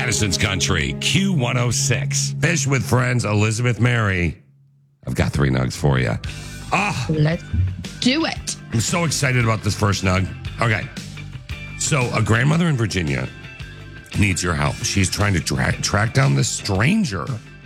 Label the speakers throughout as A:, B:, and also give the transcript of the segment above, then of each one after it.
A: Madison's Country, Q106. Fish with Friends, Elizabeth Mary. I've got 3 nugs for you.
B: Let's do it.
A: I'm so excited about this first nug. Okay. So a grandmother in Virginia needs your help. She's trying to track down this stranger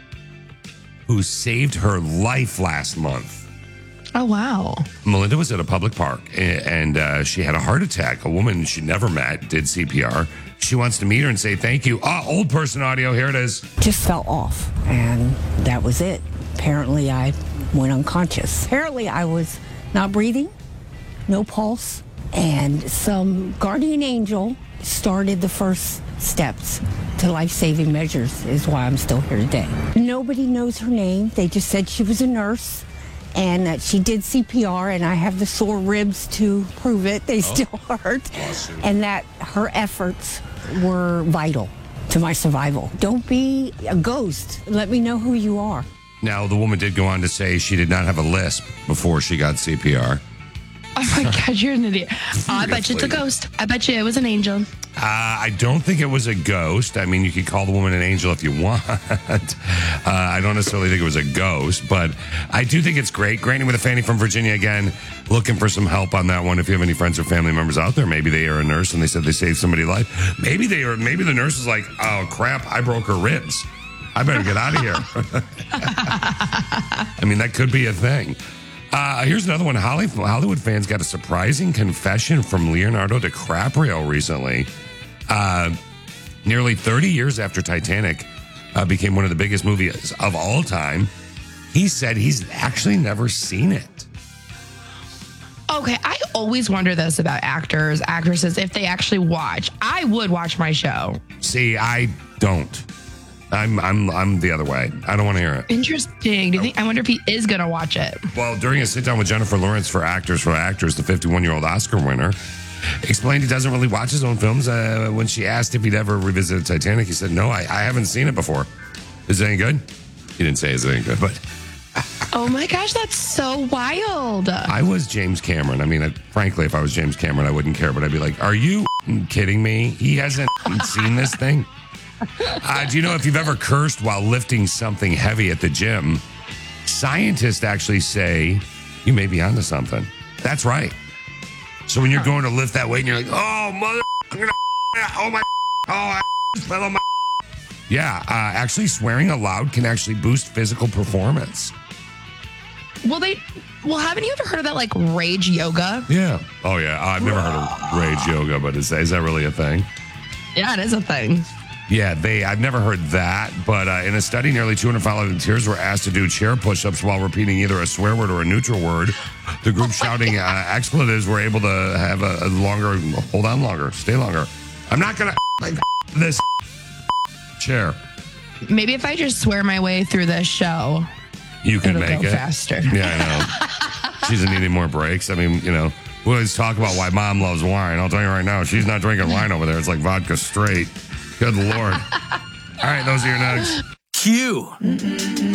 A: who saved her life last month.
B: Oh, wow.
A: Melinda was at a public park and she had a heart attack. A woman she never met did CPR. She wants to meet her and say thank you. Old person audio. Here it is.
C: Just fell off, and that was it. Apparently, I went unconscious. Apparently, I was not breathing, no pulse, and some guardian angel started the first steps to life-saving measures is why I'm still here today. Nobody knows her name. They just said she was a nurse and that she did CPR, and I have the sore ribs to prove it. They still hurt.
A: Awesome.
C: And that her efforts were vital to my survival. Don't be a ghost. Let me know who you are.
A: Now, the woman did go on to say she did not have a lisp before she got CPR.
B: Oh my God, you're an idiot. I bet you it's a ghost. I bet you it was an angel.
A: I don't think it was a ghost. I mean, you could call the woman an angel if you want. I don't necessarily think it was a ghost, but I do think it's great. Granny with a Fanny from Virginia again, looking for some help on that one. If you have any friends or family members out there, maybe they are a nurse and they said they saved somebody's life. Maybe the nurse is like, oh crap, I broke her ribs. I better get out of here. I mean, that could be a thing. Here's another one. Hollywood fans got a surprising confession from Leonardo DiCaprio recently. Nearly 30 years after Titanic became one of the biggest movies of all time, he said he's actually never seen it.
B: Okay, I always wonder this about actors, actresses, if they actually watch. I would watch my show.
A: See, I don't. I'm the other way. I don't want to hear it.
B: Interesting. Do you think? I wonder if he is going to watch it.
A: Well, during a sit down with Jennifer Lawrence for Actors, the 51-year-old Oscar winner explained he doesn't really watch his own films. When she asked if he'd ever revisited Titanic, he said, "No, I haven't seen it before." Is it any good? He didn't say is it any good, but
B: Oh my gosh, that's so wild.
A: I was James Cameron. I mean, frankly, if I was James Cameron, I wouldn't care, but I'd be like, "Are you kidding me? He hasn't seen this thing." Do you know if you've ever cursed while lifting something heavy at the gym? Scientists actually say you may be onto something. That's right. So when you're going to lift that weight and you're like, oh, mother, oh, my, oh, I fell on my. Yeah, actually swearing aloud can actually boost physical performance.
B: Well, haven't you ever heard of that, like, rage yoga?
A: Yeah. Oh, yeah. I've never heard of rage yoga, but is that really a thing?
B: Yeah, it is a thing.
A: Yeah, I've never heard that, but in a study, nearly 200 volunteers were asked to do chair push-ups while repeating either a swear word or a neutral word. The group shouting expletives were able to have a longer, hold on longer, stay longer. I'm not going to this chair.
B: Maybe if I just swear my way through this show,
A: you can
B: it'll
A: make
B: go
A: it
B: faster.
A: Yeah, I know. She doesn't need any more breaks. I mean, we always talk about why mom loves wine. I'll tell you right now, she's not drinking wine over there. It's like vodka straight. Good Lord. All right, those are your nugs.
D: Q.